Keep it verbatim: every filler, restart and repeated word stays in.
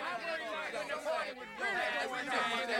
How were you not when the party was really going on?